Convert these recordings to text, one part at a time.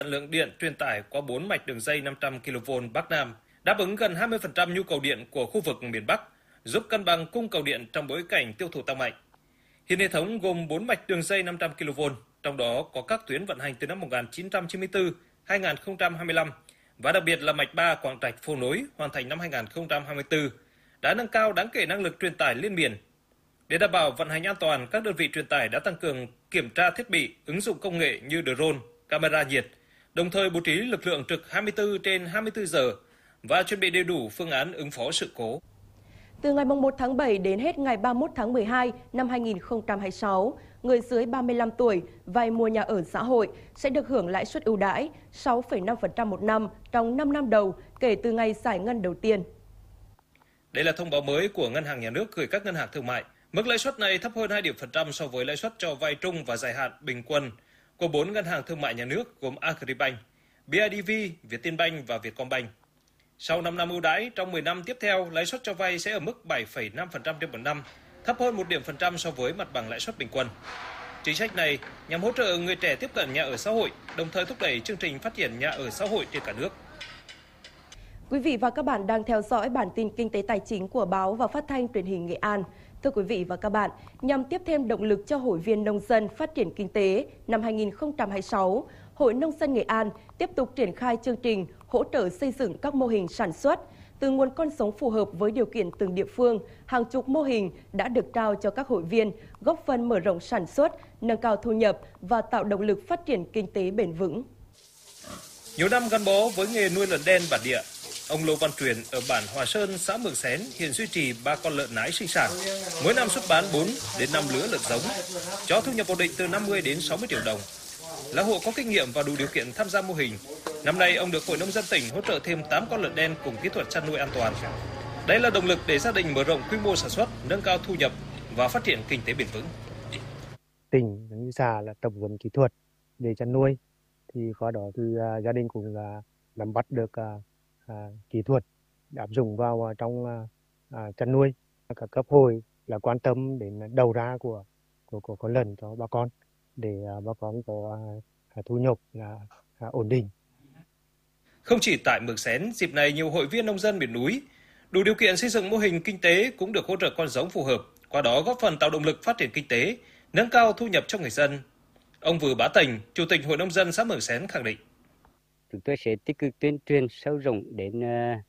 Lượng điện truyền tải qua 4 mạch đường dây 500 kV Bắc Nam đáp ứng gần 20% nhu cầu điện của khu vực miền Bắc, giúp cân bằng cung cầu điện trong bối cảnh tiêu thụ tăng mạnh. Hiện hệ thống gồm 4 mạch đường dây 500 kV, trong đó có các tuyến vận hành từ năm 1994-2025 và đặc biệt là mạch 3 Quảng Trạch - Phố Nối hoàn thành năm 2024, đã nâng cao đáng kể năng lực truyền tải liên miền. Để đảm bảo vận hành an toàn, các đơn vị truyền tải đã tăng cường kiểm tra thiết bị, ứng dụng công nghệ như drone, camera nhiệt, đồng thời bố trí lực lượng trực 24/24 giờ và chuẩn bị đầy đủ phương án ứng phó sự cố. Từ ngày 1 tháng 7 đến hết ngày 31 tháng 12 năm 2026, người dưới 35 tuổi vay mua nhà ở xã hội sẽ được hưởng lãi suất ưu đãi 6,5% một năm trong 5 năm đầu kể từ ngày giải ngân đầu tiên. Đây là thông báo mới của Ngân hàng Nhà nước gửi các ngân hàng thương mại. Mức lãi suất này thấp hơn 2 điểm phần trăm so với lãi suất cho vay trung và dài hạn bình quân của 4 ngân hàng thương mại nhà nước gồm Agribank, BIDV, Vietinbank và Vietcombank. Sau 5 năm ưu đãi, trong 10 năm tiếp theo, lãi suất cho vay sẽ ở mức 7,5% trên một năm, thấp hơn 1 điểm phần trăm so với mặt bằng lãi suất bình quân. Chính sách này nhằm hỗ trợ người trẻ tiếp cận nhà ở xã hội, đồng thời thúc đẩy chương trình phát triển nhà ở xã hội trên cả nước. Quý vị và các bạn đang theo dõi bản tin kinh tế tài chính của báo và phát thanh truyền hình Nghệ An. Thưa quý vị và các bạn, nhằm tiếp thêm động lực cho Hội viên Nông dân phát triển kinh tế năm 2026, Hội Nông dân Nghệ An tiếp tục triển khai chương trình hỗ trợ xây dựng các mô hình sản xuất. Từ nguồn con giống phù hợp với điều kiện từng địa phương, hàng chục mô hình đã được trao cho các hội viên, góp phần mở rộng sản xuất, nâng cao thu nhập và tạo động lực phát triển kinh tế bền vững. Nhiều năm gắn bó với nghề nuôi lợn đen bản địa, ông Lô Văn Truyền ở bản Hòa Sơn, xã Mường Xén hiện duy trì 3 con lợn nái sinh sản, mỗi năm xuất bán 4 đến 5 lứa lợn giống, cho thu nhập ổn định từ 50 đến 60 triệu đồng. Là hộ có kinh nghiệm và đủ điều kiện tham gia mô hình, năm nay ông được Hội Nông dân tỉnh hỗ trợ thêm 8 con lợn đen cùng kỹ thuật chăn nuôi an toàn. Đây là động lực để gia đình mở rộng quy mô sản xuất, nâng cao thu nhập và phát triển kinh tế bền vững. Tỉnh cũng xã là tập huấn kỹ thuật để chăn nuôi, thì qua đó thì gia đình cũng là nắm bắt được kỹ thuật áp dụng vào trong chăn nuôi. Các cấp hội là quan tâm đến đầu ra của con lợn cho bà con để bà con có thu nhập là ổn định. Không chỉ tại Mường Xén, dịp này nhiều hội viên nông dân miền núi đủ điều kiện xây dựng mô hình kinh tế cũng được hỗ trợ con giống phù hợp, qua đó góp phần tạo động lực phát triển kinh tế, nâng cao thu nhập cho người dân. Ông Vừa Bá Tình, Chủ tịch Hội Nông dân xã Mường Xén khẳng định: Chúng tôi sẽ tích cực tuyên truyền sâu rộng đến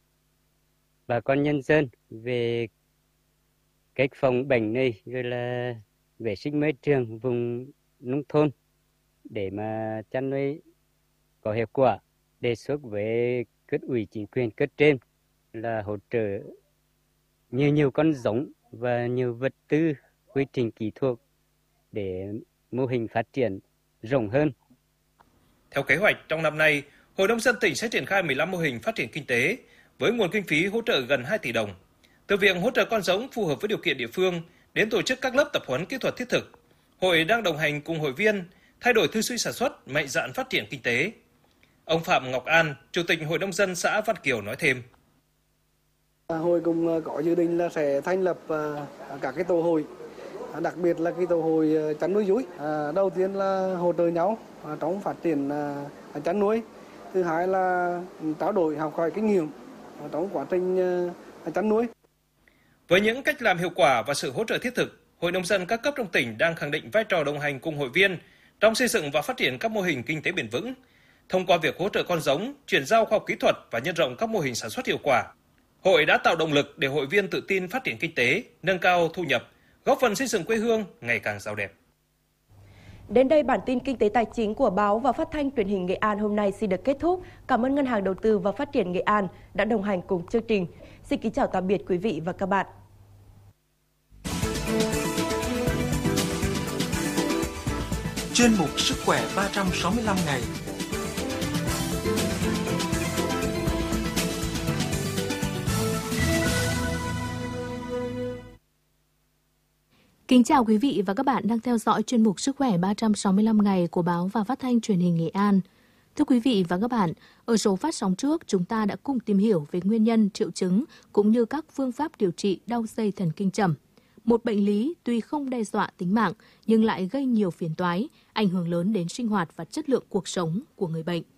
bà con nhân dân về cách phòng bệnh này, rồi là vệ sinh môi trường vùng nông thôn để mà chăn nuôi có hiệu quả. Đề xuất với cấp ủy chính quyền cấp trên là hỗ trợ nhiều con giống và nhiều vật tư, quy trình kỹ thuật để mô hình phát triển rộng hơn. Theo kế hoạch, trong năm nay, Hội Nông dân tỉnh sẽ triển khai 15 mô hình phát triển kinh tế với nguồn kinh phí hỗ trợ gần 2 tỷ đồng. Từ việc hỗ trợ con giống phù hợp với điều kiện địa phương đến tổ chức các lớp tập huấn kỹ thuật thiết thực, Hội đang đồng hành cùng hội viên thay đổi tư duy sản xuất, mạnh dạn phát triển kinh tế. Ông Phạm Ngọc An, Chủ tịch Hội Nông dân xã Văn Kiều nói thêm: Hội cũng có dự định là sẽ thành lập các cái tổ hội, đặc biệt là cái tổ hội chăn nuôi dúi. Đầu tiên là hỗ trợ nhau trong phát triển chăn nuôi. Thứ hai là trao đổi học hỏi kinh nghiệm trong quá trình chăn nuôi. Với những cách làm hiệu quả và sự hỗ trợ thiết thực, Hội Nông dân các cấp trong tỉnh đang khẳng định vai trò đồng hành cùng hội viên trong xây dựng và phát triển các mô hình kinh tế bền vững. Thông qua việc hỗ trợ con giống, chuyển giao khoa học kỹ thuật và nhân rộng các mô hình sản xuất hiệu quả, Hội đã tạo động lực để hội viên tự tin phát triển kinh tế, nâng cao thu nhập, góp phần xây dựng quê hương ngày càng giàu đẹp. Đến đây bản tin kinh tế tài chính của báo và phát thanh truyền hình Nghệ An hôm nay xin được kết thúc. Cảm ơn Ngân hàng Đầu tư và Phát triển Nghệ An đã đồng hành cùng chương trình. Xin kính chào tạm biệt quý vị và các bạn. Chuyên mục Sức khỏe 365 ngày. Kính chào quý vị và các bạn đang theo dõi chuyên mục Sức khỏe 365 ngày của báo và phát thanh truyền hình Nghệ An. Thưa quý vị và các bạn, ở số phát sóng trước chúng ta đã cùng tìm hiểu về nguyên nhân, triệu chứng cũng như các phương pháp điều trị đau dây thần kinh trầm. Một bệnh lý tuy không đe dọa tính mạng nhưng lại gây nhiều phiền toái, ảnh hưởng lớn đến sinh hoạt và chất lượng cuộc sống của người bệnh.